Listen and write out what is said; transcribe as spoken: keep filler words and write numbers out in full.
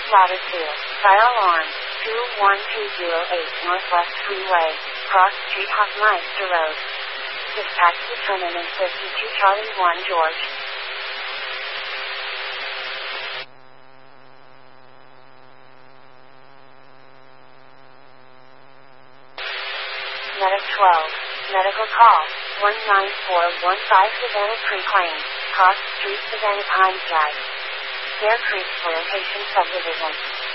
Slaughter two. Fire alarm. two one two zero eight Northwest Freeway. Cross Street Hoffmeister Road. Dispatch determinant fifty-two Charlie one George. Medic twelve. Medical call. one nine four one five Savannah Creek Lane. Cross Street Savannah Pines Drive. Bear Creek Plantation Subdivision.